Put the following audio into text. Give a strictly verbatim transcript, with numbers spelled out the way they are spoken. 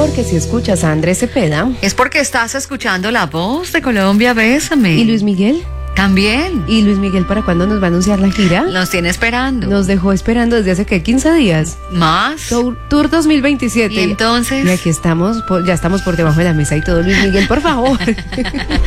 Porque si escuchas a Andrés Cepeda. Es porque estás escuchando La Voz de Colombia, Bésame. ¿Y Luis Miguel? También. ¿Y Luis Miguel para cuándo nos va a anunciar la gira? Nos tiene esperando. Nos dejó esperando desde hace, ¿qué? quince días. ¿Más? Tour, Tour dos mil veintisiete. ¿Y entonces? Y aquí estamos, ya estamos por debajo de la mesa y todo. Luis Miguel, por favor.